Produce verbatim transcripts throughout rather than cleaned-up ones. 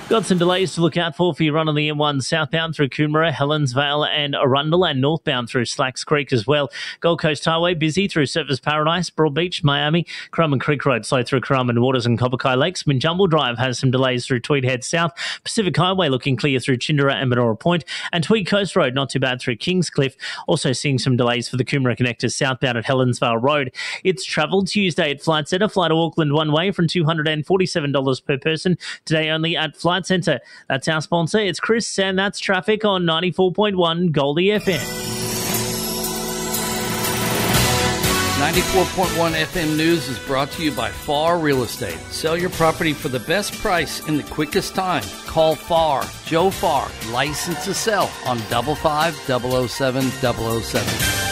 Got some delays to look out for for your run on the M one southbound through Coomera, Helensvale and Arundel, and northbound through Slacks Creek as well. Gold Coast Highway busy through Surfers Paradise, Broadbeach, Miami, Currumbin Creek Road slow through Currumbin Waters and Copperkai Lakes. Minjumble Drive has some delays through Tweed Head South. Pacific Highway looking clear through Chindera and Benora Point, and Tweed Coast Road not too bad through Kingscliff. Also seeing some delays for the Coomera connectors southbound at Helensvale Road. It's travel Tuesday at Flight Centre. Fly to Auckland one way from two hundred forty-seven dollars per person. Today only at Flight Centre. That's our sponsor. It's Chris, and that's traffic on ninety-four point one Goldie F M. ninety-four point one F M News is brought to you by Farr Real Estate. Sell your property for the best price in the quickest time. Call Farr, Joe Farr, license to sell on double five double oh seven double oh seven.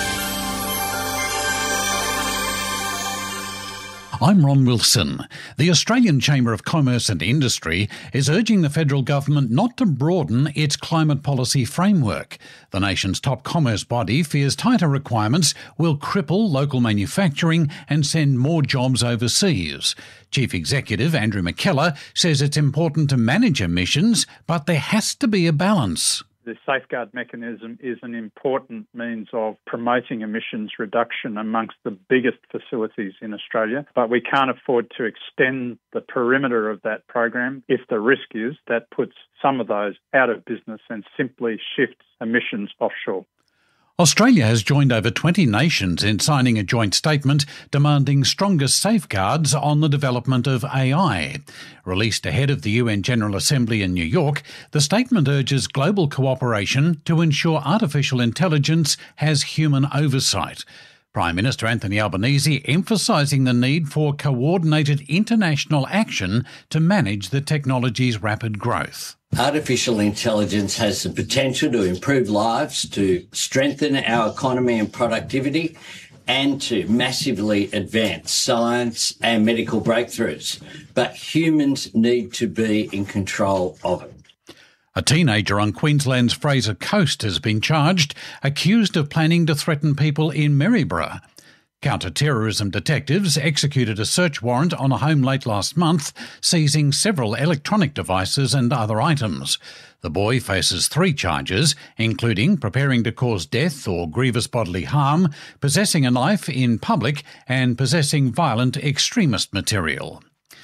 I'm Ron Wilson. The Australian Chamber of Commerce and Industry is urging the federal government not to broaden its climate policy framework. The nation's top commerce body fears tighter requirements will cripple local manufacturing and send more jobs overseas. Chief Executive Andrew McKellar says it's important to manage emissions, but there has to be a balance. The safeguard mechanism is an important means of promoting emissions reduction amongst the biggest facilities in Australia, but we can't afford to extend the perimeter of that program if the risk is that puts some of those out of business and simply shifts emissions offshore. Australia has joined over twenty nations in signing a joint statement demanding stronger safeguards on the development of A I. Released ahead of the U N General Assembly in New York, the statement urges global cooperation to ensure artificial intelligence has human oversight. Prime Minister Anthony Albanese emphasising the need for coordinated international action to manage the technology's rapid growth. Artificial intelligence has the potential to improve lives, to strengthen our economy and productivity, and to massively advance science and medical breakthroughs. But humans need to be in control of it. A teenager on Queensland's Fraser Coast has been charged, accused of planning to threaten people in Maryborough. Counter-terrorism detectives executed a search warrant on a home late last month, seizing several electronic devices and other items. The boy faces three charges, including preparing to cause death or grievous bodily harm, possessing a knife in public, and possessing violent extremist material.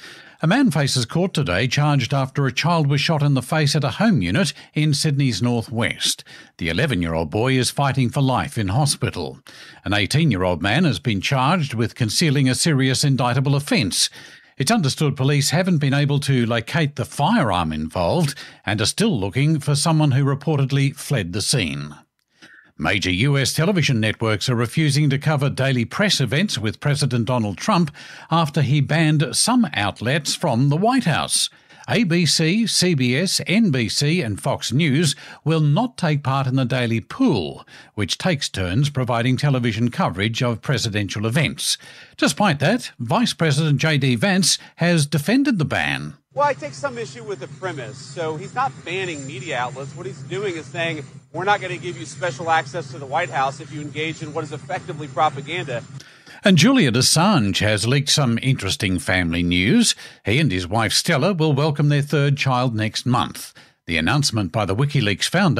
A man faces court today charged after a child was shot in the face at a home unit in Sydney's northwest. The eleven-year-old boy is fighting for life in hospital. An eighteen-year-old man has been charged with concealing a serious indictable offence. It's understood police haven't been able to locate the firearm involved and are still looking for someone who reportedly fled the scene. Major U S television networks are refusing to cover daily press events with President Donald Trump after he banned some outlets from the White House. A B C, C B S, N B C and Fox News will not take part in the daily pool, which takes turns providing television coverage of presidential events. Despite that, Vice President J D Vance has defended the ban. Well, I take some issue with the premise. So he's not banning media outlets. What he's doing is saying, we're not going to give you special access to the White House if you engage in what is effectively propaganda. And Julian Assange has leaked some interesting family news. He and his wife Stella will welcome their third child next month. The announcement by the WikiLeaks founder